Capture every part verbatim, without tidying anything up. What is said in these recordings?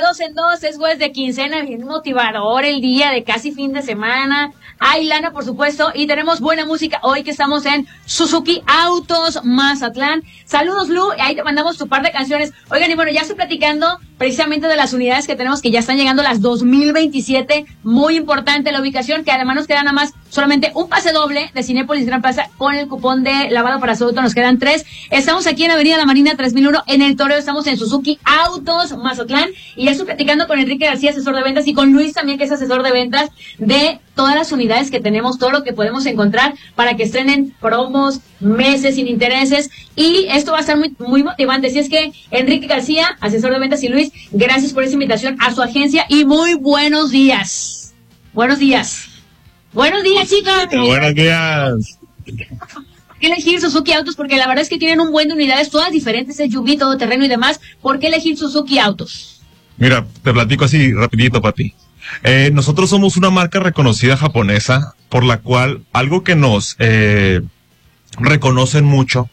dos en dos, es jueves de quincena, bien motivador el día de casi fin de semana. Hay lana, por supuesto, y tenemos buena música hoy que estamos en Suzuki Autos Mazatlán. Saludos, Lu, y ahí te mandamos tu par de canciones. Oigan, y bueno, ya estoy platicando precisamente de las unidades que tenemos, que ya están llegando las dos mil veintisiete. Muy importante la ubicación, que además nos queda nada más solamente un pase doble de Cinépolis Gran Plaza con el cupón de lavado para su auto. Nos quedan tres. Estamos aquí en Avenida La Marina tres mil uno, en el Toreo. Estamos en Suzuki Autos Mazatlán, y ya estoy platicando con Enrique García, asesor de ventas, y con Luis también, que es asesor de ventas, de todas las unidades que tenemos, todo lo que podemos encontrar para que estrenen promos, meses sin intereses, y esto va a estar muy, muy motivante. Así es que, Enrique García, asesor de ventas, y Luis, gracias por esa invitación a su agencia, y muy buenos días. Buenos días. Buenos días, chicos. Buenos días. ¿Por qué elegir Suzuki Autos? Porque la verdad es que tienen un buen de unidades, todas diferentes, S U V, todo terreno y demás. ¿Por qué elegir Suzuki Autos? Mira, te platico así rapidito para ti. Eh, nosotros somos una marca reconocida japonesa, por la cual algo que nos eh, reconocen mucho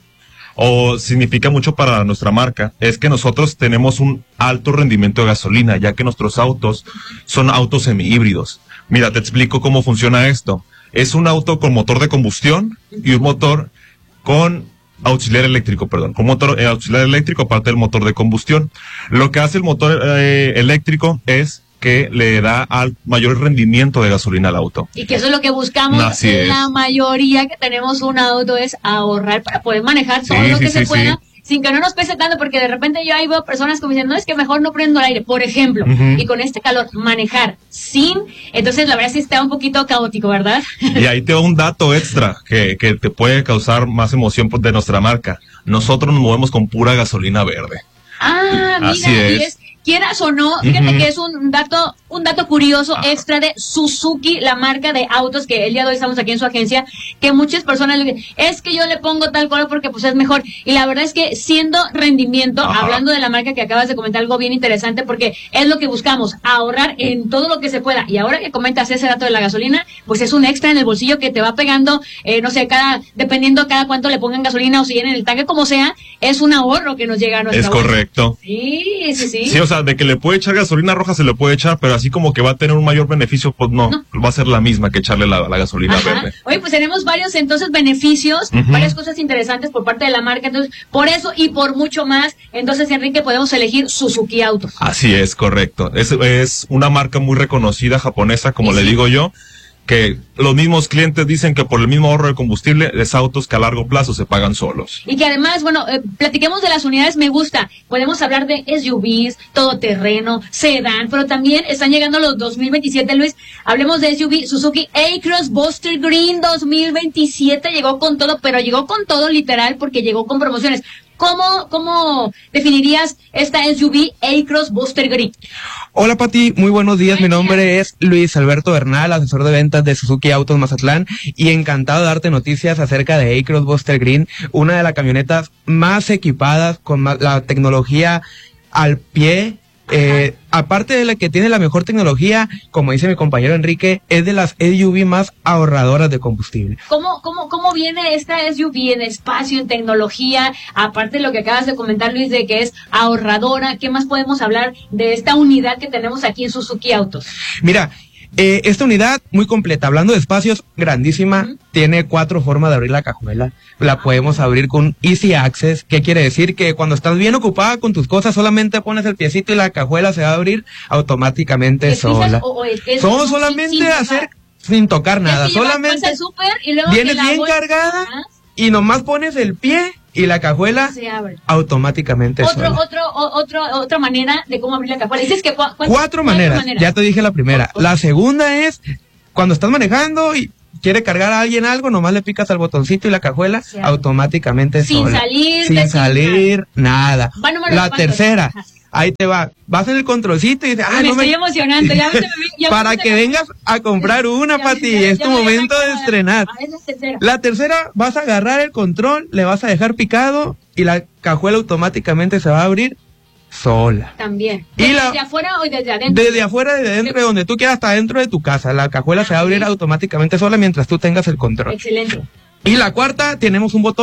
o significa mucho para nuestra marca es que nosotros tenemos un alto rendimiento de gasolina, ya que nuestros autos son autos semi-híbridos. Mira, te explico cómo funciona esto. Es un auto con motor de combustión y un motor con auxiliar eléctrico, perdón, con motor eh, auxiliar eléctrico aparte del motor de combustión. Lo que hace el motor eh, eléctrico es que le da al mayor rendimiento de gasolina al auto. Y que eso es lo que buscamos. Así es. La mayoría que tenemos un auto es ahorrar para poder manejar todo Sí, lo que sí, se sí, pueda, sí. sin que no nos pese tanto, porque de repente yo ahí veo personas que me dicen, no, es que mejor no prendo el aire, por ejemplo, Uh-huh. y con este calor manejar sin, entonces la verdad sí está un poquito caótico, ¿verdad? Y ahí te va un dato extra que, que te puede causar más emoción de nuestra marca. Nosotros nos movemos con pura gasolina verde. Ah, mira, Así y es. es, quieras o no, fíjate Uh-huh. que es un dato, un dato curioso extra de Suzuki, la marca de autos que el día de hoy estamos aquí en su agencia, que muchas personas le dicen, es que yo le pongo tal color porque pues es mejor, y la verdad es que siendo rendimiento, Ajá. hablando de la marca que acabas de comentar, algo bien interesante, porque es lo que buscamos, ahorrar en todo lo que se pueda, y ahora que comentas ese dato de la gasolina, pues es un extra en el bolsillo que te va pegando, eh, no sé, cada, dependiendo cada cuánto le pongan gasolina o si en el tanque, como sea, es un ahorro que nos llega a nuestra Es bolsa. correcto. Sí, sí, sí. Sí, o sea, de que le puede echar gasolina roja se le puede echar, pero así como que va a tener un mayor beneficio, pues no, No. va a ser la misma que echarle la, la gasolina Ajá. verde. Oye, pues tenemos varios entonces beneficios, Ujú. varias cosas interesantes por parte de la marca, entonces por eso y por mucho más, entonces Enrique, podemos elegir Suzuki Autos. Así es, correcto. Es, es una marca muy reconocida japonesa, como Y le sí. digo yo, que los mismos clientes dicen que por el mismo ahorro de combustible es autos que a largo plazo se pagan solos. Y que además, bueno, eh, platiquemos de las unidades, me gusta. Podemos hablar de S U Vs, todoterreno, sedán, pero también están llegando los dos mil veintisiete, Luis. Hablemos de S U V, Suzuki A-Cross Buster Green dos mil veintisiete. Llegó con todo, pero llegó con todo literal porque llegó con promociones. ¿Cómo, cómo definirías esta S U V A-Cross Buster Green? Hola Pati, muy buenos días, mi Buenos nombre es Luis Alberto Bernal, asesor de ventas de Suzuki Autos Mazatlán, y encantado de darte noticias acerca de A-Cross Buster Green, una de las camionetas más equipadas con más, la tecnología al pie. Eh, aparte de la que tiene la mejor tecnología, como dice mi compañero Enrique, es de las S U V más ahorradoras de combustible. ¿Cómo, cómo, ¿Cómo viene esta S U V en espacio, en tecnología? Aparte de lo que acabas de comentar, Luis, de que es ahorradora, ¿qué más podemos hablar de esta unidad que tenemos aquí en Suzuki Autos? Mira, eh, esta unidad muy completa, hablando de espacios, grandísima, Uh-huh. tiene cuatro formas de abrir la cajuela. La podemos abrir con Easy Access, que quiere decir que cuando estás bien ocupada con tus cosas, solamente pones el piecito y la cajuela se va a abrir automáticamente ¿Te sola. fijas? O- o es- es- Son sin- solamente sin tocar. hacer sin tocar nada, Es que llevas solamente cosas al súper y luego vienes que la bien bol- cargada Ajá, y nomás pones el pie y la cajuela se abre. automáticamente Otro, sola. otro, o- otro, otra manera de cómo abrir la cajuela. Dices que cua- ¿cuántas- Cuatro maneras. Ya te dije la primera. Ok. La segunda es cuando estás manejando y quiere cargar a alguien algo, nomás le picas al botoncito y la cajuela Se abre. automáticamente Sin sola. salirte, Sin sin salir, nada. Va, número La cuántos. tercera, Ajá. ahí te va. Vas en el controlcito y dices, ah, me no estoy me... emocionando. Ya viste, me- ya Para viste- que vengas a comprar una, ya Pati, viste, es ya tu me momento acaba de estrenar. Ah, esa es tercera. La tercera, vas a agarrar el control, le vas a dejar picado y la cajuela automáticamente se va a abrir sola. También. Y ¿Desde la- afuera o desde adentro? Desde afuera, desde dentro, de donde tú quieras, hasta dentro de tu casa. La cajuela se va a abrir automáticamente sola mientras tú tengas el control. Excelente. Y la cuarta, tenemos un botón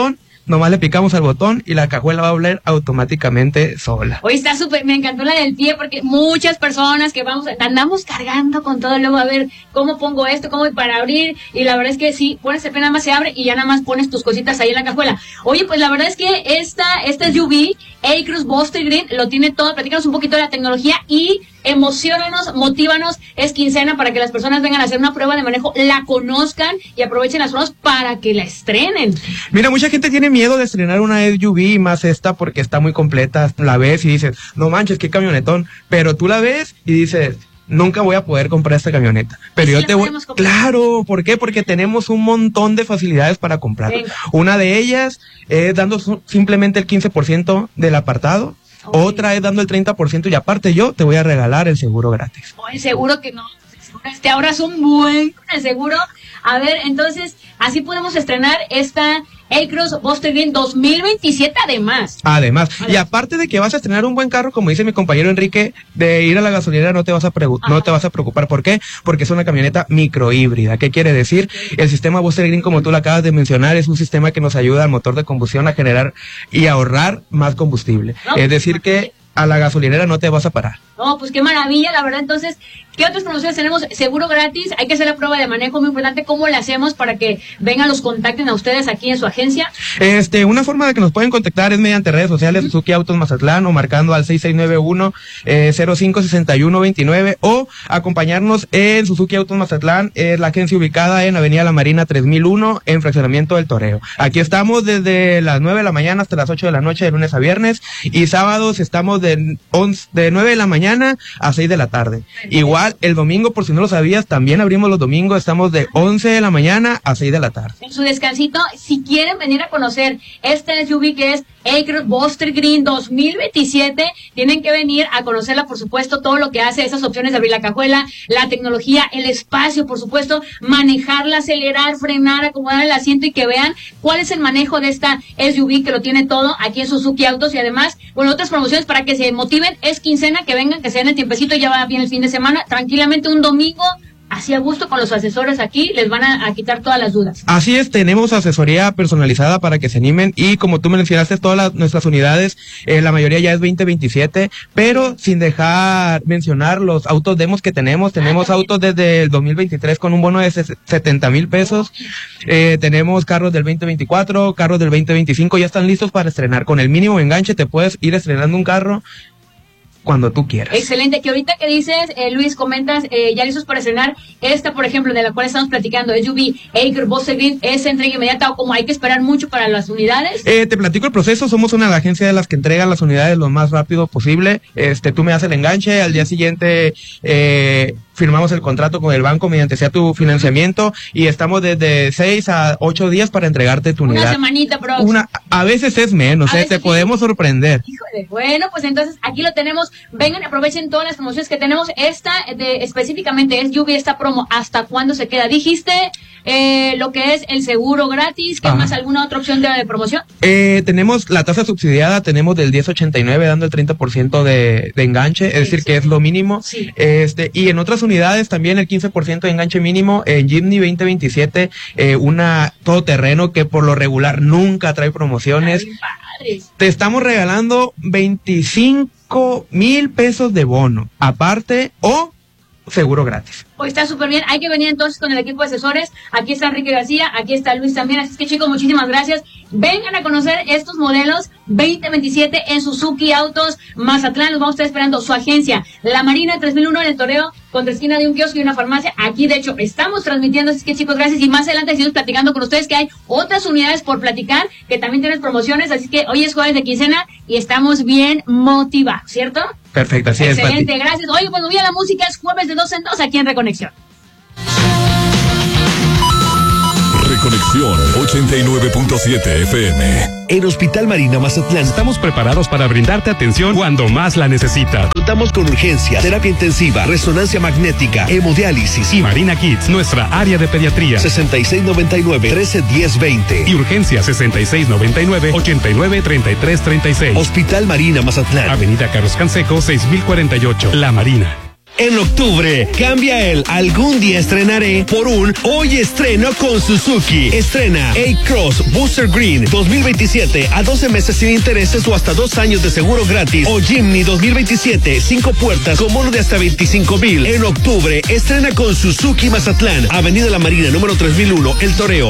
nomás le picamos al botón y la cajuela va a oler automáticamente sola. Hoy está súper, me encantó la del pie porque muchas personas que vamos, andamos cargando con todo, luego a ver cómo pongo esto, cómo para abrir, y la verdad es que sí, pones el pie, nada más se abre y ya nada más pones tus cositas ahí en la cajuela. Oye, pues la verdad es que esta, esta S U V, A-Cross Buster Green, lo tiene todo. Platícanos un poquito de la tecnología y emociónanos, motívanos. Es quincena para que las personas vengan a hacer una prueba de manejo, la conozcan y aprovechen las pruebas para que la estrenen. Mira, mucha gente tiene miedo de estrenar una S U V, más esta porque está muy completa. La ves y dices, no manches, qué camionetón. Pero tú la ves y dices, nunca voy a poder comprar esta camioneta. Pero sí, yo te voy... Claro, ¿por qué? Porque tenemos un montón de facilidades para comprarla. Venga. Una de ellas es dando simplemente el quince por ciento del apartado. Okay. Otra es dando el treinta por ciento y aparte yo te voy a regalar el seguro gratis. Oh, el seguro que no, este ahora es un buen el seguro. A ver, entonces, así podemos estrenar esta A-Cross Buster Green dos mil veintisiete además. Además, y aparte de que vas a estrenar un buen carro, como dice mi compañero Enrique, de ir a la gasolinera no te vas a pregu- no te vas a preocupar. ¿Por qué? Porque es una camioneta microhíbrida. ¿Qué quiere decir? Okay. El sistema Buster Green, como tú lo acabas de mencionar, es un sistema que nos ayuda al motor de combustión a generar y ahorrar más combustible. No, es decir que a la gasolinera no te vas a parar. No, pues qué maravilla, la verdad. Entonces, ¿qué otras promociones tenemos? Seguro gratis, hay que hacer la prueba de manejo, muy importante. ¿Cómo la hacemos para que vengan, los contacten a ustedes aquí en su agencia? Este, una forma de que nos pueden contactar es mediante redes sociales, uh-huh. Suzuki Autos Mazatlán, o marcando al seis seis nueve uno, cero cinco seis uno dos nueve, o acompañarnos en Suzuki Autos Mazatlán, es la agencia ubicada en Avenida La Marina tres mil uno, en Fraccionamiento del Toreo. Aquí estamos desde las nueve de la mañana hasta las ocho de la noche, de lunes a viernes, y sábados estamos de, once, de nueve de la mañana a seis de la tarde. Igual, el domingo, por si no lo sabías, también abrimos los domingos, estamos de once de la mañana a seis de la tarde. En su descansito, si quieren venir a conocer esta S U V que es A-Cross Buster Green dos mil veintisiete, tienen que venir a conocerla, por supuesto, todo lo que hace, esas opciones de abrir la cajuela, la tecnología, el espacio, por supuesto, manejarla, acelerar, frenar, acomodar el asiento y que vean cuál es el manejo de esta S U V que lo tiene todo aquí en Suzuki Autos. Y además, bueno, otras promociones para que se motiven, es quincena, que vengan, que se den el tiempecito, ya va bien el fin de semana, tranquilamente un domingo, así a gusto con los asesores aquí, les van a, a quitar todas las dudas. Así es, tenemos asesoría personalizada para que se animen, y como tú mencionaste, todas las, nuestras unidades, eh, la mayoría ya es veinte veintisiete, pero sin dejar mencionar los autos demos que tenemos. Tenemos ah, autos desde el dos mil veintitrés con un bono de setenta mil pesos, eh, tenemos carros del veinte veinticuatro, carros del veinte veinticinco, ya están listos para estrenar. Con el mínimo enganche te puedes ir estrenando un carro cuando tú quieras. Excelente, que ahorita que dices, eh, Luis, comentas, eh, ya listos para estrenar esta, por ejemplo, de la cual estamos platicando, S U V A-Cross Buster Green, ¿es entrega inmediata o como hay que esperar mucho para las unidades? Eh, te platico el proceso. Somos una de las agencias de las que entregan las unidades lo más rápido posible. Este, tú me das el enganche, al día siguiente eh, firmamos el contrato con el banco mediante sea tu financiamiento, y estamos desde seis a ocho días para entregarte tu unidad. Una semanita, bro. Una, a veces es menos, eh, te sí. podemos sorprender. Híjole, bueno, pues entonces aquí lo tenemos. Vengan, aprovechen todas las promociones que tenemos. Esta, de, específicamente, es S U V, esta promo, ¿hasta cuándo se queda? Dijiste eh, lo que es el seguro gratis. ¿Qué Ajá. más? ¿Alguna otra opción de, de promoción? Eh, tenemos la tasa subsidiada, tenemos del diez ochenta y nueve dando el treinta por ciento de, de enganche, es sí, decir, sí. que es lo mínimo. Sí. Este, y en otras unidades también el quince por ciento de enganche mínimo. En Jimny veinte veintisiete, eh, una todoterreno que por lo regular nunca trae promociones. Ay, te estamos regalando veinticinco mil pesos de bono, aparte, o seguro gratis. Pues está súper bien, hay que venir entonces con el equipo de asesores. Aquí está Enrique García, aquí está Luis también, así es que chicos, muchísimas gracias. Vengan a conocer estos modelos veinte veintisiete en Suzuki Autos Mazatlán. Los vamos a estar esperando. Su agencia, La Marina tres mil uno, en el Toreo, con esquina de un kiosco y una farmacia. Aquí, de hecho, estamos transmitiendo, así que chicos, gracias. Y más adelante seguimos platicando con ustedes, que hay otras unidades por platicar, que también tienen promociones, así que hoy es jueves de quincena y estamos bien motivados, ¿cierto? Perfecto, así es. Excelente, gracias. Oye, pues muy bien, la música es jueves de dos en dos aquí en Reconexión. Reconexión ochenta y nueve punto siete F M. En Hospital Marina Mazatlán estamos preparados para brindarte atención cuando más la necesitas. Contamos con urgencia, terapia intensiva, resonancia magnética, hemodiálisis y Marina Kids, nuestra área de pediatría. sesenta y seis noventa y nueve, trece diez veinte. Y urgencia sesenta y seis noventa y nueve, ochenta y nueve, treinta y tres treinta y seis. Hospital Marina Mazatlán. Avenida Carlos Canseco, seis mil cuarenta y ocho. La Marina. En octubre, cambia el algún día estrenaré por un hoy estreno con Suzuki. Estrena A-Cross Booster Green dos mil veintisiete a doce meses sin intereses o hasta dos años de seguro gratis. O Jimny dos mil veintisiete, cinco puertas con bono de hasta veinticinco mil. En octubre, estrena con Suzuki Mazatlán, Avenida La Marina, número tres mil uno, El Toreo.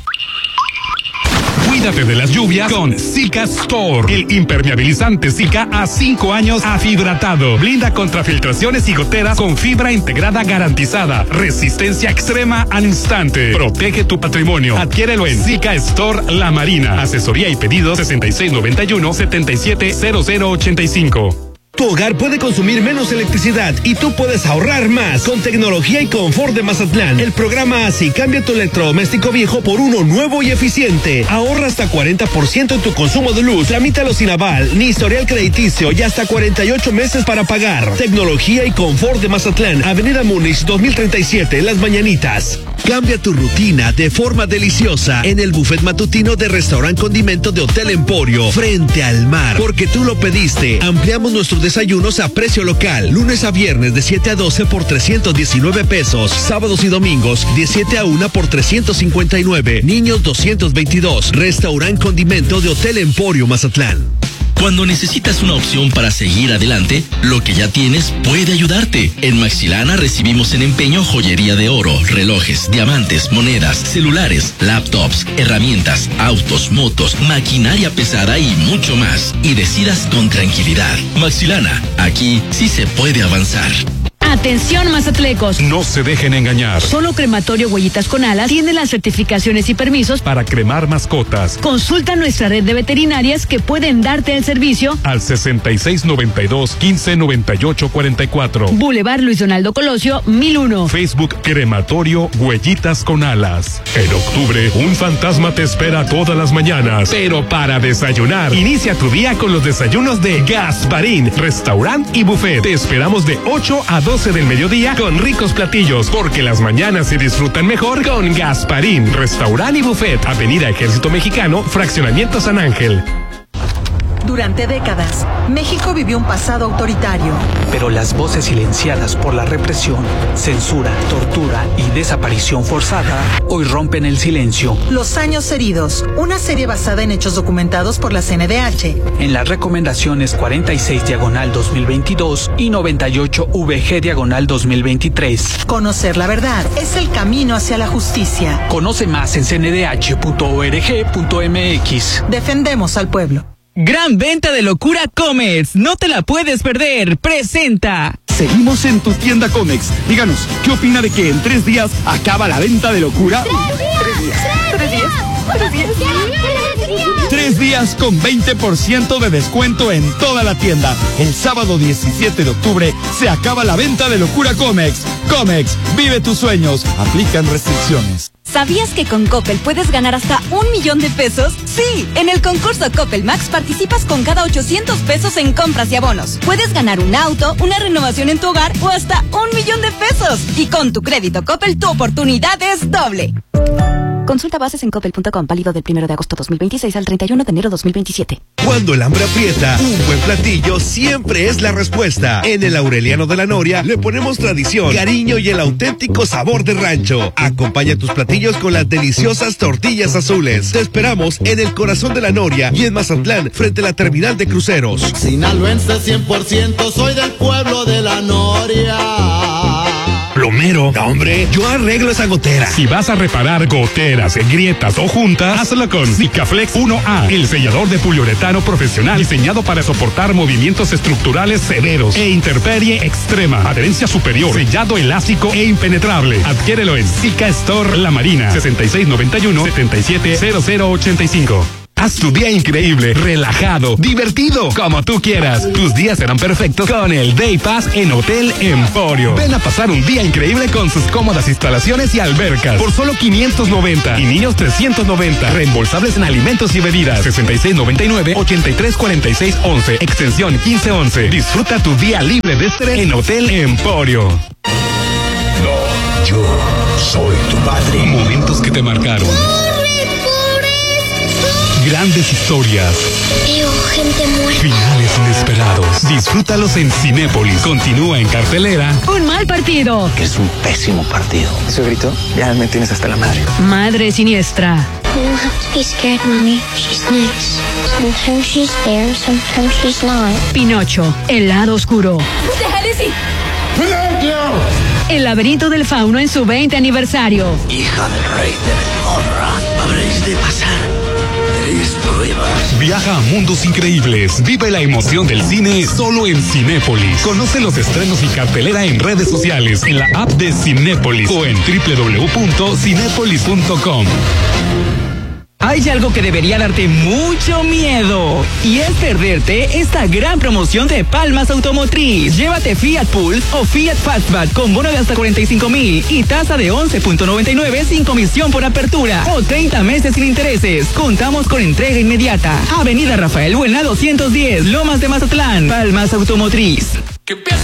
Cuídate de las lluvias con Zika Store. El impermeabilizante Zika a cinco años afibratado. Blinda contra filtraciones y goteras con fibra integrada garantizada. Resistencia extrema al instante. Protege tu patrimonio. Adquiérelo en Zika Store La Marina. Asesoría y pedidos sesenta y seis noventa y uno, setenta y siete cero cero ochenta y cinco. Tu hogar puede consumir menos electricidad y tú puedes ahorrar más con tecnología y confort de Mazatlán. El programa ASI cambia tu electrodoméstico viejo por uno nuevo y eficiente. Ahorra hasta cuarenta por ciento en tu consumo de luz. Tramítalo sin aval ni historial crediticio y hasta cuarenta y ocho meses para pagar. Tecnología y confort de Mazatlán, Avenida Múnich dos mil treinta y siete, Las Mañanitas. Cambia tu rutina de forma deliciosa en el buffet matutino de Restaurant Condimento de Hotel Emporio, frente al mar. Porque tú lo pediste. Ampliamos nuestros desayunos a precio local. Lunes a viernes de siete a doce por trescientos diecinueve pesos. Sábados y domingos de siete a una por trescientos cincuenta y nueve. Niños doscientos veintidós. Restaurant Condimento de Hotel Emporio Mazatlán. Cuando necesitas una opción para seguir adelante, lo que ya tienes puede ayudarte. En Maxilana recibimos en empeño joyería de oro, relojes, diamantes, monedas, celulares, laptops, herramientas, autos, motos, maquinaria pesada y mucho más. Y decidas con tranquilidad. Maxilana, aquí sí se puede avanzar. Atención, mazatlecos. No se dejen engañar. Solo Crematorio Huellitas con Alas tiene las certificaciones y permisos Para cremar mascotas. Consulta nuestra red de veterinarias que pueden darte el servicio Al sesenta y seis noventa y dos, quince noventa y ocho cuarenta y cuatro. Boulevard Luis Donaldo Colosio, mil uno. Facebook Crematorio Huellitas con Alas. En octubre, un fantasma te espera todas las mañanas. Pero para desayunar, inicia tu día con los desayunos de Gasparín, restaurant y buffet. Te esperamos de ocho a doce del mediodía con ricos platillos, porque las mañanas se disfrutan mejor con Gasparín, restaurant y buffet. Avenida Ejército Mexicano, Fraccionamiento San Ángel. Durante décadas, México vivió un pasado autoritario. Pero las voces silenciadas por la represión, censura, tortura y desaparición forzada hoy rompen el silencio. Los años heridos, una serie basada en hechos documentados por la C N D H. En las recomendaciones cuarenta y seis diagonal dos mil veintidós y noventa y ocho V G diagonal dos mil veintitrés. Conocer la verdad es el camino hacia la justicia. Conoce más en c n d h punto org punto m x. Defendemos al pueblo. Gran venta de locura Comex, no te la puedes perder, presenta. Seguimos en tu tienda Comex. Díganos, ¿qué opina de que en tres días acaba la venta de locura? Tres días, tres días, tres días, tres días. Tres días con veinte por ciento de descuento en toda la tienda. El sábado diecisiete de octubre se acaba la venta de locura Comex. Comex, vive tus sueños. Aplican restricciones. ¿Sabías que con Coppel puedes ganar hasta un millón de pesos? Sí, en el concurso Coppel Max participas con cada ochocientos pesos en compras y abonos. Puedes ganar un auto, una renovación en tu hogar o hasta un millón de pesos. Y con tu crédito Coppel tu oportunidad es doble. Consulta bases en coppel punto com, válido del primero de agosto dos mil veintiséis al treinta y uno de enero dos mil veintisiete. Cuando el hambre aprieta, un buen platillo siempre es la respuesta. En el Aureliano de la Noria le ponemos tradición, cariño y el auténtico sabor de rancho. Acompaña tus platillos con las deliciosas tortillas azules. Te esperamos en el corazón de la Noria y en Mazatlán, frente a la terminal de cruceros. Sinaloense cien por ciento, soy del pueblo de la Noria. Plomero, no, hombre, yo arreglo esa gotera. Si vas a reparar goteras, grietas o juntas, hazlo con Sikaflex uno A, el sellador de poliuretano profesional diseñado para soportar movimientos estructurales severos e intemperie extrema, adherencia superior, sellado elástico e impenetrable. Adquiérelo en Sika Store La Marina, sesenta y seis noventa y uno, setenta y siete cero cero ochenta y cinco. Haz tu día increíble, relajado, divertido, como tú quieras. Tus días serán perfectos con el Day Pass en Hotel Emporio. Ven a pasar un día increíble con sus cómodas instalaciones y albercas por solo quinientos noventa y niños trescientos noventa. Reembolsables en alimentos y bebidas. sesenta y seis noventa y nueve, ochenta y tres cuarenta y seis once, extensión quince once. Disfruta tu día libre de estrés en Hotel Emporio. No, yo soy tu padre. Momentos que te marcaron. Grandes historias. Veo gente muerta. Finales inesperados. Disfrútalos en Cinépolis. Continúa en cartelera. Un mal partido. Que es un pésimo partido. Ese grito, ya me tienes hasta la madre. Madre siniestra. You don't have to be scared, mommy. She's next. Sometimes she's there, sometimes she's not. Pinocho, el lado oscuro. El laberinto del fauno en su veinte aniversario. Hija del rey de Belmorra, habréis de pasar tres pruebas. Viaja a mundos increíbles. Vive la emoción del cine solo en Cinépolis. Conoce los estrenos y cartelera en redes sociales, en la app de Cinépolis o en doble u doble u doble u punto cinépolis punto com. Hay algo que debería darte mucho miedo y es perderte esta gran promoción de Palmas Automotriz. Llévate Fiat Pulse o Fiat Fastback con bono de hasta cuarenta y cinco mil y tasa de once punto noventa y nueve sin comisión por apertura o treinta meses sin intereses. Contamos con entrega inmediata. Avenida Rafael Buena doscientos diez, Lomas de Mazatlán. Palmas Automotriz.